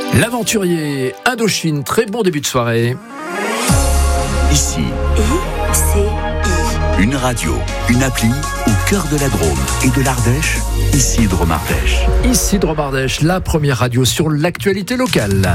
L'aventurier Indochine, très bon début de soirée. Ici, ICI. une radio, une appli au cœur de la Drôme et de l'Ardèche. Ici Drôme Ardèche. Ici Drôme Ardèche, la première radio sur l'actualité locale.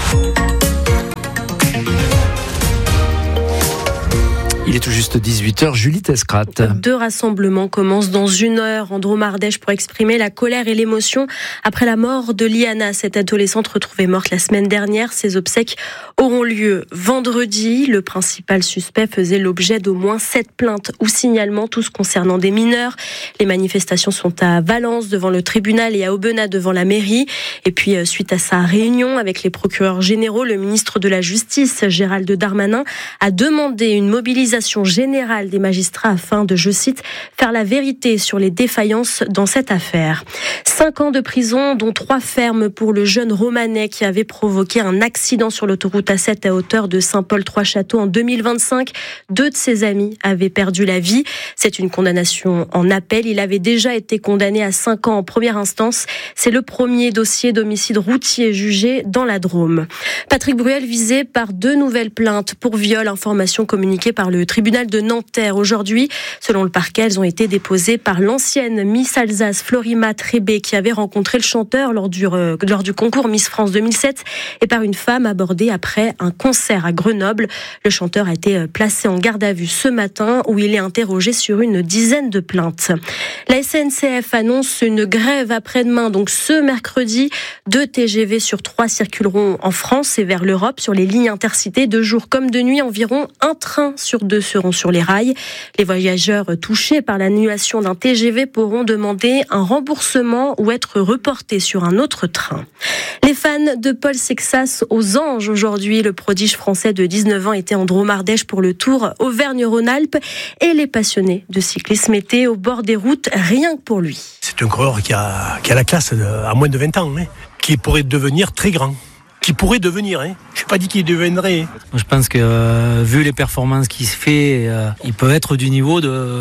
Il est tout juste 18h, Julie Tescrat. 2 rassemblements commencent dans 1 heure en Drôme Ardèche pour exprimer la colère et l'émotion après la mort de Liana, cette adolescente retrouvée morte la semaine dernière. Ses obsèques auront lieu vendredi. Le principal suspect faisait l'objet d'au moins 7 plaintes ou signalements, tous concernant des mineurs. Les manifestations sont à Valence devant le tribunal et à Aubenas devant la mairie. Et puis, suite à sa réunion avec les procureurs généraux, le ministre de la Justice, Gérald Darmanin, a demandé une mobilisation générale des magistrats afin de, je cite, faire la vérité sur les défaillances dans cette affaire. 5 ans de prison, dont 3 fermes pour le jeune Romanais qui avait provoqué un accident sur l'autoroute A7 à hauteur de Saint-Paul-Trois-Châteaux en 2025. 2 de ses amis avaient perdu la vie. C'est une condamnation en appel. Il avait déjà été condamné à 5 ans en première instance. C'est le premier dossier d'homicide routier jugé dans la Drôme. Patrick Bruel visé par 2 nouvelles plaintes pour viol, information communiquée par le tribunal de Nanterre aujourd'hui. Selon le parquet, elles ont été déposées par l'ancienne Miss Alsace Florima Trébé qui avait rencontré le chanteur lors du concours Miss France 2007 et par une femme abordée après un concert à Grenoble. Le chanteur a été placé en garde à vue ce matin où il est interrogé sur une dizaine de plaintes. La SNCF annonce une grève après-demain, donc ce mercredi. 2 TGV sur 3 circuleront en France et vers l'Europe sur les lignes intercités. De jour comme de nuit, environ 1 train sur 2 seront sur les rails. Les voyageurs touchés par l'annulation d'un TGV pourront demander un remboursement ou être reportés sur un autre train. Les fans de Paul Sexas aux Anges aujourd'hui. Le prodige français de 19 ans était en Drôme Ardèche pour le Tour Auvergne-Rhône-Alpes et les passionnés de cyclisme étaient au bord des routes rien que pour lui. C'est un coureur qui a la classe à moins de 20 ans, qui pourrait devenir très grand. Qui pourrait devenir, Je n'ai pas dit qu'il deviendrait. Je pense que vu les performances qu'il se fait, il peut être du niveau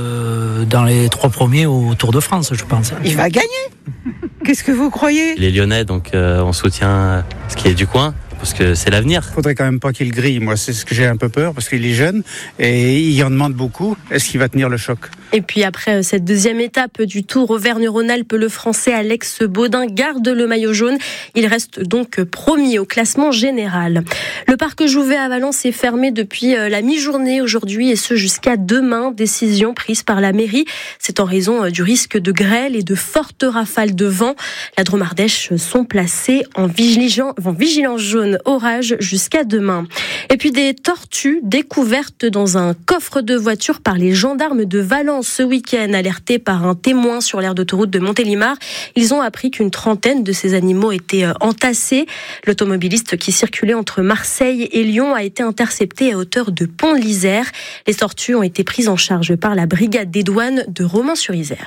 dans les 3 premiers au Tour de France, je pense. Il va gagner. Qu'est-ce que vous croyez ? Les Lyonnais, donc on soutient ce qui est du coin. Parce que c'est l'avenir. Faudrait quand même pas qu'il grille. Moi, c'est ce que j'ai un peu peur parce qu'il est jeune et il en demande beaucoup. Est-ce qu'il va tenir le choc ? Et puis après cette deuxième étape du Tour Auvergne-Rhône-Alpes, le Français Alex Baudin garde le maillot jaune. Il reste donc premier au classement général. Le parc Jouvet à Valence est fermé depuis la mi-journée aujourd'hui et ce jusqu'à demain. Décision prise par la mairie. C'est en raison du risque de grêle et de fortes rafales de vent. La Drôme Ardèche sont placées en vigilance jaune orage jusqu'à demain. Et puis des tortues découvertes dans un coffre de voiture par les gendarmes de Valence ce week-end, alertés par un témoin sur l'aire d'autoroute de Montélimar. Ils ont appris qu'une trentaine de ces animaux étaient entassés. L'automobiliste qui circulait entre Marseille et Lyon a été intercepté à hauteur de Pont-de-l'Isère. Les tortues ont été prises en charge par la brigade des douanes de Romans-sur-Isère.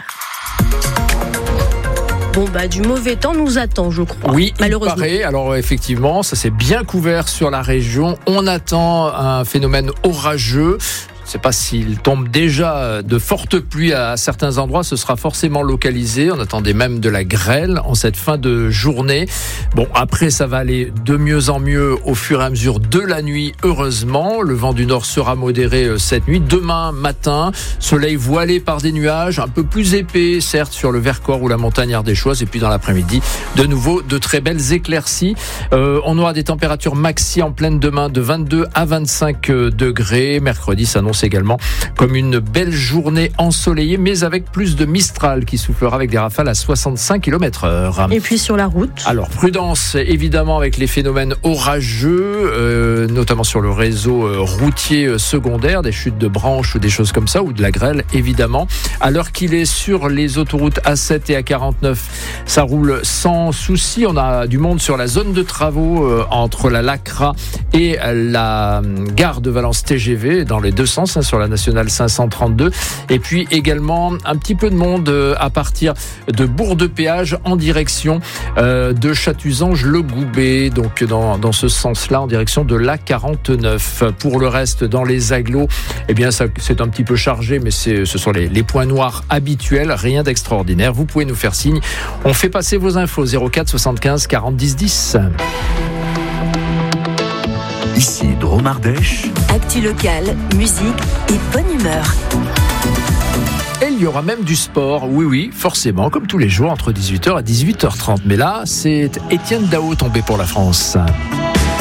Du mauvais temps nous attend, je crois. Oui, malheureusement. Il paraît. Alors effectivement, ça s'est bien couvert sur la région. On attend un phénomène orageux. Je ne sais pas s'il tombe déjà de fortes pluies à certains endroits, ce sera forcément localisé. On attendait même de la grêle en cette fin de journée. Bon, après, ça va aller de mieux en mieux au fur et à mesure de la nuit, heureusement. Le vent du nord sera modéré cette nuit. Demain matin, soleil voilé par des nuages, un peu plus épais, certes, sur le Vercors ou la montagne ardéchoise. Et puis dans l'après-midi, de nouveau, de très belles éclaircies. On aura des températures maxi en pleine demain de 22 à 25 degrés. Mercredi s'annonce également comme une belle journée ensoleillée, mais avec plus de Mistral qui soufflera avec des rafales à 65 km/h. Et puis sur la route ? Alors, prudence évidemment avec les phénomènes orageux, notamment sur le réseau routier secondaire, des chutes de branches ou des choses comme ça, ou de la grêle évidemment. Alors qu'il est sur les autoroutes A7 et A49, ça roule sans souci. On a du monde sur la zone de travaux entre la Lacra et la gare de Valence TGV dans les deux sens, sur la nationale 532. Et puis également un petit peu de monde à partir de Bourg-de-Péage en direction de Chatuzange-le-Goubet, donc dans ce sens-là, en direction de l'A49. Pour le reste, dans les agglos, eh bien ça, c'est un petit peu chargé, mais ce sont les points noirs habituels, rien d'extraordinaire. Vous pouvez nous faire signe. On fait passer vos infos 04 75 40 10 10. Drôme Ardèche. Actu locale, musique et bonne humeur. Et il y aura même du sport, oui, forcément, comme tous les jours, entre 18h et 18h30. Mais là, c'est Étienne Dao tombé pour la France.